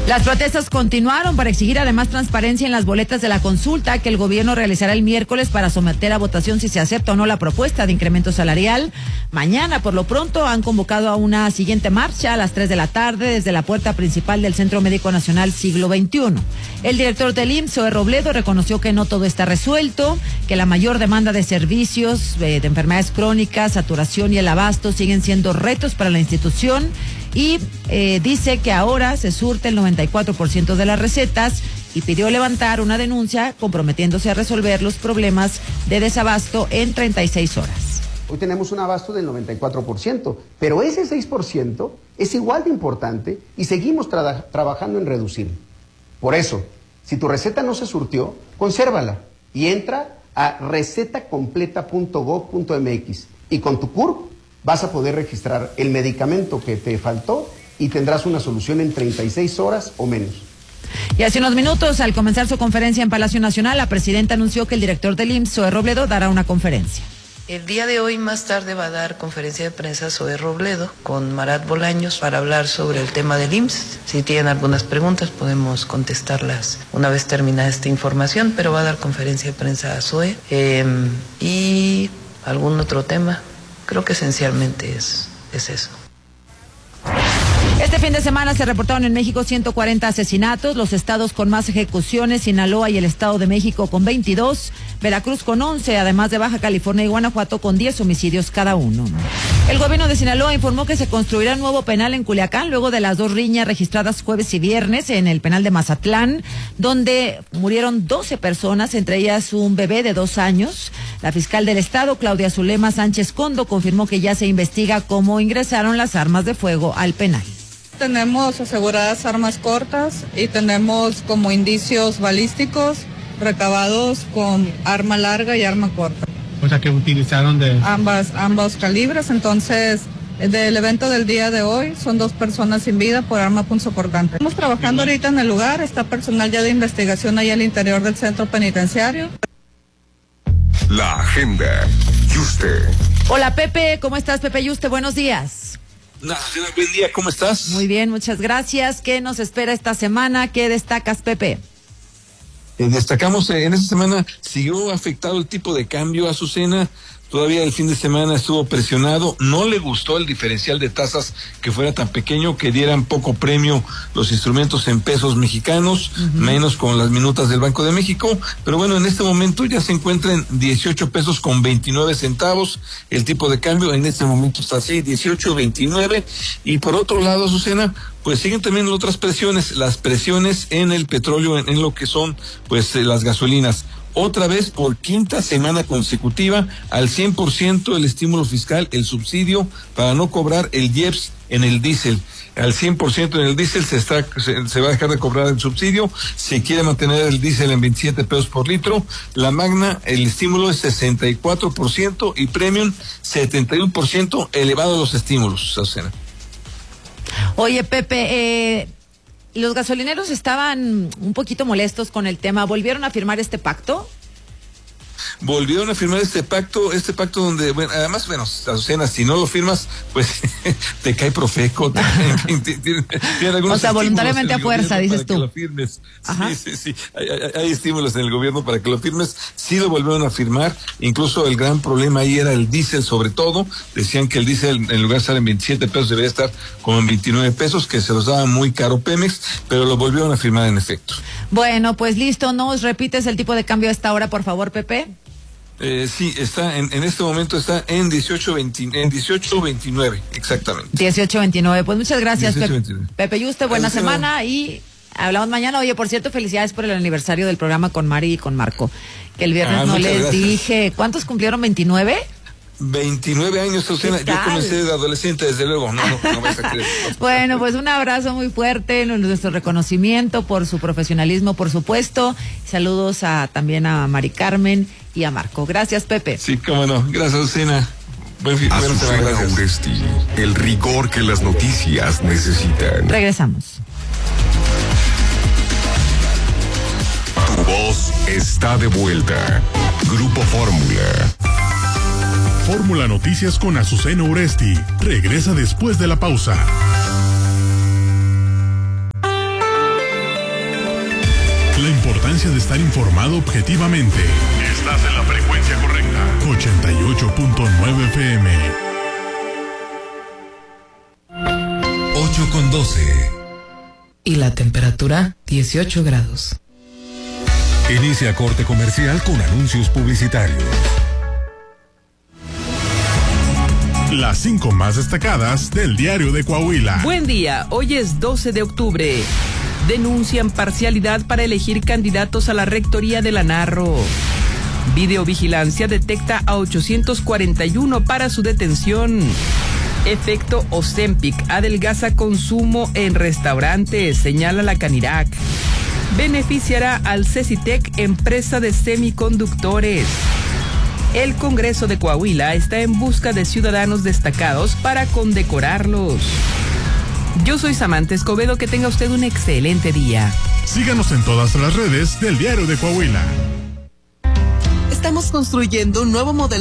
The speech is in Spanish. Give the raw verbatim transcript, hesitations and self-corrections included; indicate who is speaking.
Speaker 1: Las protestas continuaron para exigir además transparencia en las boletas de la consulta que el gobierno realizará el miércoles para someter a votación si se acepta o no la propuesta de incremento salarial. Mañana, por lo pronto, han convocado a una siguiente marcha a las tres de la tarde desde la puerta principal del Centro Médico Nacional Siglo veintiuno. El director del I M S S, Zoe Robledo, reconoció que no todo está resuelto, que la mayor demanda de servicios eh, de enfermedades crónicas, saturación y el abasto siguen siendo retos para la institución. Y eh, dice que ahora se surte el noventa y cuatro por ciento de las recetas y pidió levantar una denuncia comprometiéndose a resolver los problemas de desabasto en treinta y seis horas.
Speaker 2: Hoy tenemos un abasto del noventa y cuatro por ciento, pero ese seis por ciento es igual de importante y seguimos tra- trabajando en reducirlo. Por eso, si tu receta no se surtió, consérvala y entra a receta completa punto gob punto eme equis y con tu C U R P vas a poder registrar el medicamento que te faltó y tendrás una solución en treinta y seis horas o menos.
Speaker 1: Y hace unos minutos, al comenzar su conferencia en Palacio Nacional, la presidenta anunció que el director del I M S S, Zoe Robledo, dará una conferencia.
Speaker 3: El día de hoy, más tarde, va a dar conferencia de prensa Zoe Robledo con Marat Bolaños para hablar sobre el tema del I M S S. Si tienen algunas preguntas, podemos contestarlas una vez terminada esta información, pero va a dar conferencia de prensa a Zoe. Eh, y algún otro tema. Creo que esencialmente es, es eso.
Speaker 1: Este fin de semana se reportaron en México ciento cuarenta asesinatos, los estados con más ejecuciones, Sinaloa y el Estado de México con veintidós, Veracruz con once, además de Baja California y Guanajuato con diez homicidios cada uno. El gobierno de Sinaloa informó que se construirá un nuevo penal en Culiacán luego de las dos riñas registradas jueves y viernes en el penal de Mazatlán, donde murieron doce personas, entre ellas un bebé de dos años. La fiscal del estado, Claudia Zulema Sánchez Condo, confirmó que ya se investiga cómo ingresaron las armas de fuego al penal.
Speaker 4: Tenemos aseguradas armas cortas y tenemos como indicios balísticos recabados con arma larga y arma corta.
Speaker 5: O sea, que utilizaron de...
Speaker 4: Ambas, ambos calibres, entonces, del evento del día de hoy, son dos personas sin vida por arma punzocortante. Estamos trabajando ahorita en el lugar, está personal ya de investigación ahí al interior del centro penitenciario.
Speaker 6: La agenda. Yuste.
Speaker 1: Hola Pepe, ¿cómo estás Pepe Yuste? Buenos días.
Speaker 7: No, buen día, ¿cómo estás?
Speaker 1: Muy bien, muchas gracias. ¿Qué nos espera esta semana? ¿Qué destacas, Pepe?
Speaker 7: Eh, destacamos, eh, en esta semana siguió afectado el tipo de cambio, Azucena. Todavía el fin de semana estuvo presionado, no le gustó el diferencial de tasas que fuera tan pequeño, que dieran poco premio los instrumentos en pesos mexicanos, uh-huh. menos con las minutas del Banco de México, pero bueno, en este momento ya se encuentra en dieciocho pesos con veintinueve centavos, el tipo de cambio en este momento está así, dieciocho veintinueve, y por otro lado, Azucena, pues siguen también otras presiones, las presiones en el petróleo, en, en lo que son pues eh, las gasolinas. Otra vez por quinta semana consecutiva al cien por ciento el estímulo fiscal, el subsidio para no cobrar el I E P S en el diésel. Al cien por ciento en el diésel se está se, se va a dejar de cobrar el subsidio, se quiere mantener el diésel en veintisiete pesos por litro, la Magna el estímulo es sesenta y cuatro por ciento y Premium setenta y uno por ciento, elevado los estímulos, Azucena.
Speaker 1: Oye Pepe, eh... los gasolineros estaban un poquito molestos con el tema. ¿Volvieron a firmar este pacto?
Speaker 7: Volvieron a firmar este pacto, este pacto donde, bueno, además, bueno, Azucena, si no lo firmas, pues te cae Profeco. Te, te, te, te,
Speaker 1: o sea, voluntariamente a fuerza, dices tú.
Speaker 7: Para que lo firmes. Ajá. Sí, sí, sí. Hay, hay, hay estímulos en el gobierno para que lo firmes. Sí lo volvieron a firmar. Incluso el gran problema ahí era el diésel, sobre todo. Decían que el diésel, en lugar de estar en veintisiete pesos, debería estar como en veintinueve pesos, que se los daba muy caro Pemex, pero lo volvieron a firmar en efecto.
Speaker 1: Bueno, pues listo. ¿Nos repites el tipo de cambio a esta hora, por favor, Pepe?
Speaker 7: Eh, sí, está en, en este momento está en dieciocho veinte, en dieciocho veintinueve, exactamente.
Speaker 1: dieciocho veintinueve, pues muchas gracias,
Speaker 7: dieciocho
Speaker 1: Pepe, Pepe Yuste, buena Adiós, semana y hablamos mañana. Oye, por cierto, felicidades por el aniversario del programa con Mari y con Marco, que el viernes ah, no les gracias. dije, ¿cuántos cumplieron? ¿veintinueve?
Speaker 7: veintinueve años, Azucena. Yo comencé de adolescente, desde luego. No, no, no vas a creer.
Speaker 1: Bueno, pues un abrazo muy fuerte, nuestro reconocimiento por su profesionalismo, por supuesto. Saludos a también a Mari Carmen y a Marco. Gracias, Pepe.
Speaker 7: Sí, cómo no. Gracias, Azucena. Buen fin,
Speaker 6: Azucena Uresti, el rigor que las noticias necesitan.
Speaker 1: Regresamos.
Speaker 6: Tu voz está de vuelta. Grupo Fórmula.
Speaker 8: Fórmula Noticias con Azucena Uresti. Regresa después de la pausa. importancia de estar informado objetivamente. Estás en la frecuencia correcta. ochenta y ocho punto nueve F M.
Speaker 9: ocho con doce.
Speaker 10: Y la temperatura, dieciocho grados.
Speaker 9: Inicia corte comercial con anuncios publicitarios.
Speaker 8: Las cinco más destacadas del Diario de Coahuila.
Speaker 11: Buen día, hoy es doce de octubre. Denuncian parcialidad para elegir candidatos a la rectoría de la Narro. Videovigilancia detecta a ochocientos cuarenta y uno para su detención. Efecto Ozempic adelgaza consumo en restaurantes, señala la Canirac. Beneficiará al Cecitec, empresa de semiconductores. El Congreso de Coahuila está en busca de ciudadanos destacados para condecorarlos. Yo soy Samantha Escobedo, que tenga usted un excelente día.
Speaker 8: Síganos en todas las redes del Diario de Coahuila.
Speaker 12: Estamos construyendo un nuevo modelo